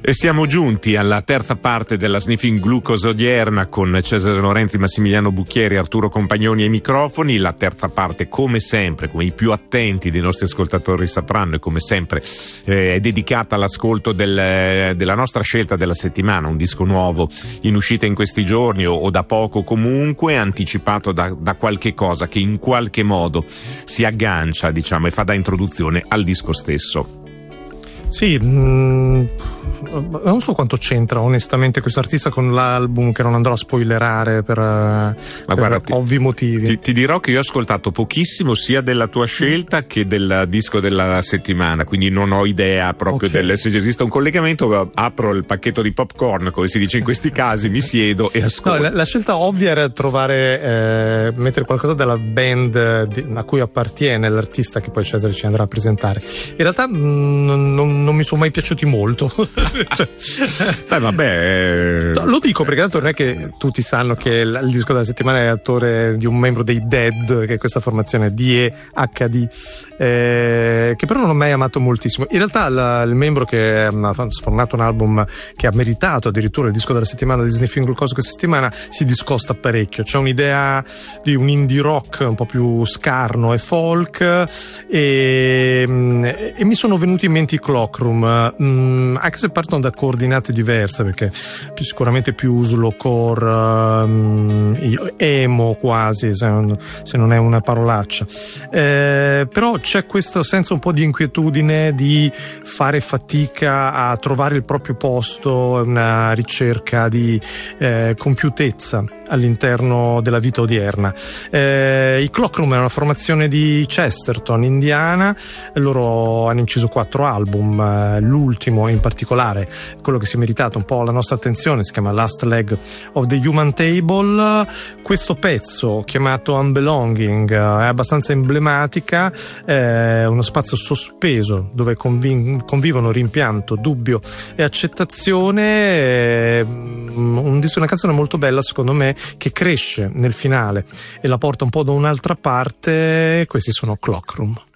E siamo giunti alla terza parte della Sniffing Glucose odierna con Cesare Lorenzi, Massimiliano Bucchieri, Arturo Compagnoni ai microfoni. La terza parte, come sempre, come i più attenti dei nostri ascoltatori sapranno, e come sempre è dedicata all'ascolto della nostra scelta della settimana, un disco nuovo in uscita in questi giorni o da poco comunque, anticipato da qualche cosa che in qualche modo si aggancia, diciamo, e fa da introduzione al disco stesso. Sì, non so quanto c'entra onestamente questo artista con l'album, che non andrò a spoilerare per ovvi motivi. Ti dirò che io ho ascoltato pochissimo sia della tua scelta che del disco della settimana, quindi non ho idea proprio se esiste un collegamento. Apro il pacchetto di popcorn, come si dice in questi casi, mi siedo e ascolto. No, la scelta ovvia era mettere qualcosa della band a cui appartiene l'artista, che poi Cesare ci andrà a presentare. In realtà non mi sono mai piaciuti molto. Lo dico perché tanto non è che tutti sanno che il disco della settimana è autore di un membro dei Dead, che è questa formazione DEHD, che però non ho mai amato moltissimo. In realtà il membro che ha sfornato un album che ha meritato addirittura il disco della settimana di Sniffing Glucose questa settimana si discosta parecchio. C'è un'idea di un indie rock un po' più scarno e folk, e mi sono venuti in mente i Clockroom, anche se partono da coordinate diverse, perché sicuramente più slowcore, emo quasi, se non è una parolaccia, però c'è questo senso un po' di inquietudine, di fare fatica a trovare il proprio posto, una ricerca di compiutezza all'interno della vita odierna. I Clockroom è una formazione di Chesterton, Indiana. Loro hanno inciso 4 album, l'ultimo in particolare, quello che si è meritato un po' la nostra attenzione, si chiama Last Leg of the Human Table. Questo pezzo, chiamato Unbelonging, è abbastanza emblematica, è uno spazio sospeso dove convivono rimpianto, dubbio e accettazione. Una canzone molto bella, secondo me, che cresce nel finale e la porta un po' da un'altra parte. Questi sono Clockroom.